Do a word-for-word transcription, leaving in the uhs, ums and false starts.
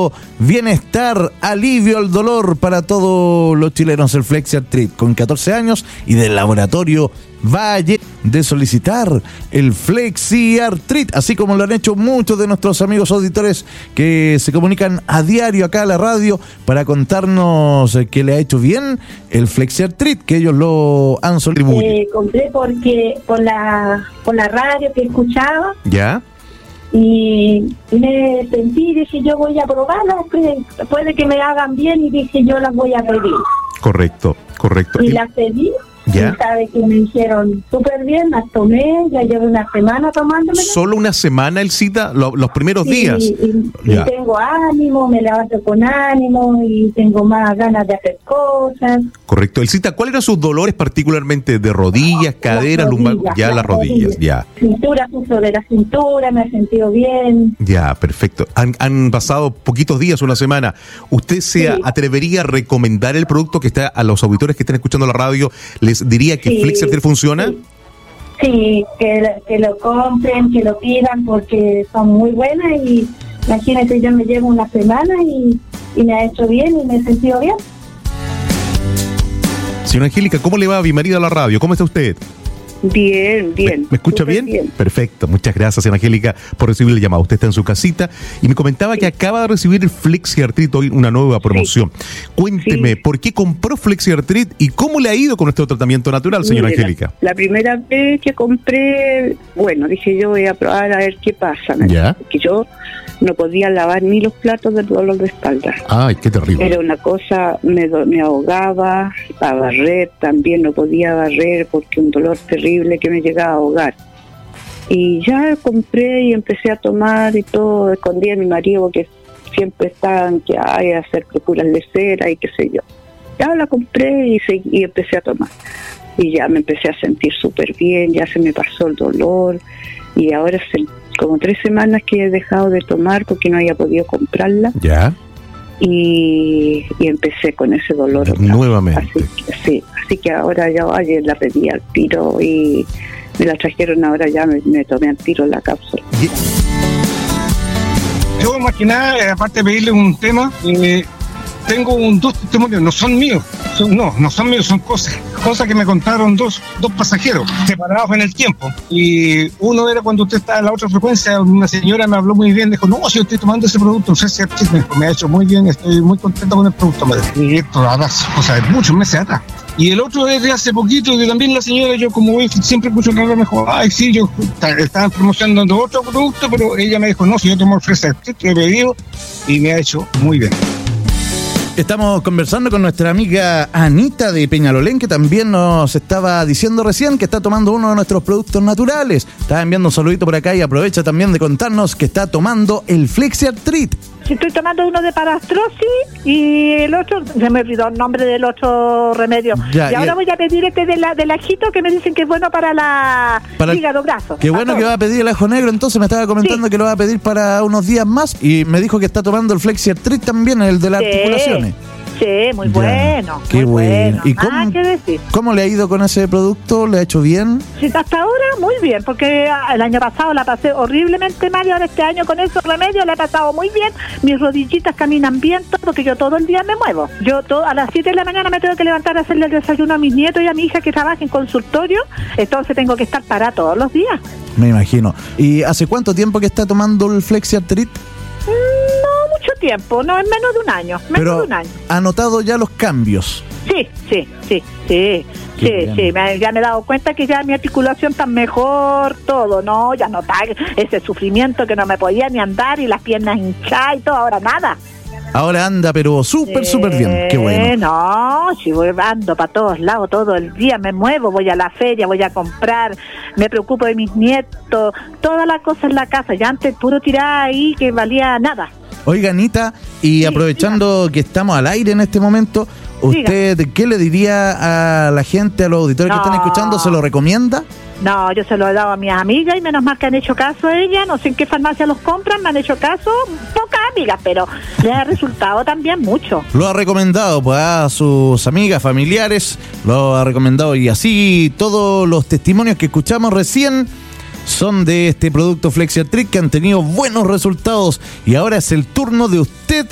brindando bienestar, alivio al dolor para todos los chilenos. El FlexiArthrit, con catorce años y del laboratorio Valle, de solicitar el FlexiArthrit, así como lo han hecho muchos de nuestros amigos auditores que se comunican a diario acá a la radio para contarnos que le ha hecho bien el FlexiArthrit, que ellos lo han solicitado. Eh, compré porque por la por la radio que escuchaba. ¿Ya? Y me sentí, dije, yo voy a probarlas, puede que me hagan bien, y dije, yo las voy a pedir. Correcto, correcto. Y las pedí. ¿Ya? Y sabe que me hicieron súper bien, las tomé, ya llevo una semana tomándomelas. ¿Solo una semana, Elcita? Lo, los primeros Sí, días. Y, y tengo ánimo, me levanto con ánimo y tengo más ganas de hacer cosas. Correcto. Elcita, ¿cuáles eran sus dolores particularmente de rodillas, caderas, lumbar? Ya las, las rodillas, rodillas, ya. Cintura, sufro de la cintura, me he sentido bien. Ya, perfecto. Han, han pasado poquitos días, una semana. ¿Usted se sí. atrevería a recomendar el producto que está a los auditores que están escuchando la radio? ¿Les diría que sí, FlexiArthrit funciona? Sí, sí que, que lo compren, que lo pidan, porque son muy buenas. Y imagínate, yo me llevo una semana y, y me ha hecho bien y me he sentido bien. Señora Angélica, ¿cómo le va? Bienvenida a la radio. ¿Cómo está usted? Bien, bien. ¿Me, ¿me escucha bien? bien? Perfecto. Muchas gracias, señora Angélica, por recibir el llamado. Usted está en su casita y me comentaba sí. que acaba de recibir el FlexiArthrit, hoy una nueva promoción. Sí. Cuénteme, sí. ¿por qué compró FlexiArthrit y cómo le ha ido con este tratamiento natural, señora Mira, Angélica? La, la primera vez que compré, bueno, dije yo voy a probar a ver qué pasa. ¿Ya? Porque yo no podía lavar ni los platos del dolor de espalda. Ay, qué terrible. Era una cosa, me, me ahogaba, a barrer también no podía barrer porque un dolor terrible que me llegaba a ahogar. Y ya compré y empecé a tomar y todo, escondí a mi marido porque siempre estaban que hay a hacer procuras de cera y qué sé yo. Ya la compré y, seguí, y empecé a tomar. Y ya me empecé a sentir súper bien, ya se me pasó el dolor y ahora se como tres semanas que he dejado de tomar porque no había podido comprarla. Ya. Y, y empecé con ese dolor. Nuevamente. Así, sí, así que ahora yo ayer la pedí al tiro y me la trajeron, ahora ya me, me tomé al tiro la cápsula. Yo más que nada, aparte de pedirle un tema, eh, tengo un, dos testimonios, no son míos, son, no, no son míos, son cosas, cosas que me contaron dos, dos pasajeros separados en el tiempo. Y uno era cuando usted estaba en la otra frecuencia, una señora me habló muy bien, dijo, no, si yo estoy tomando ese producto, no sé si me ha hecho muy bien, estoy muy contento con el producto. Y esto ahora, o sea, muchos meses atrás. Y el otro es de hace poquito, que también la señora, yo como voy, siempre escucho que me dijo, ay, sí, yo estaba promocionando otro producto, pero ella me dijo, no, si yo tomo FlexiArthrit, lo he pedido y me ha hecho muy bien. Estamos conversando con nuestra amiga Anita de Peñalolén, que también nos estaba diciendo recién que está tomando uno de nuestros productos naturales. Está enviando un saludito por acá y aprovecha también de contarnos que está tomando el FlexiArthrit. Estoy tomando uno de parastrosis y el otro, se me olvidó el nombre del otro remedio. Ya, y ahora y voy a pedir este de la, del ajito, que me dicen que es bueno para la para hígado graso. Qué bueno todo. Que va a pedir el ajo negro, entonces me estaba comentando sí. que lo va a pedir para unos días más y me dijo que está tomando el FlexiArthrit también, el de las sí. articulaciones. Sí, muy bueno. Ya, qué muy bueno. bueno. ¿Y cómo, que decir. cómo le ha ido con ese producto? ¿Le ha hecho bien? Sí, hasta ahora muy bien, porque el año pasado la pasé horriblemente mal y ahora este año con esos remedios la he pasado muy bien. Mis rodillitas caminan bien, todo, porque yo todo el día me muevo. Yo todo, a las siete de la mañana me tengo que levantar a hacerle el desayuno a mis nietos y a mi hija que trabaja en consultorio, entonces tengo que estar parada todos los días. Me imagino. ¿Y hace cuánto tiempo que está tomando el FlexiArthrit? No mucho tiempo, no, en menos de un año. Menos Pero de un año. ¿ha notado ya los cambios? Sí, sí, sí, sí, sí, bien. sí, me, ya me he dado cuenta que ya mi articulación está mejor, todo, ¿no? Ya no está ese sufrimiento que no me podía ni andar y las piernas hinchadas y todo, ahora nada. Ahora anda, pero súper, sí, súper bien, qué bueno. No, si voy ando para todos lados todo el día, me muevo, voy a la feria, voy a comprar, me preocupo de mis nietos, todas las cosas en la casa, ya antes puro tirar ahí que valía nada. Oiga, Anita, y sí, aprovechando diga. que estamos al aire en este momento, ¿usted diga. qué le diría a la gente, a los auditores no. que están escuchando? ¿Se lo recomienda? No, yo se lo he dado a mis amigas y menos mal que han hecho caso a ella, no sé en qué farmacia los compran, me han hecho caso, pocas amigas, pero les ha resultado también mucho. Lo ha recomendado pues a sus amigas, familiares, lo ha recomendado y así todos los testimonios que escuchamos recién son de este producto FlexiArthrit que han tenido buenos resultados y ahora es el turno de usted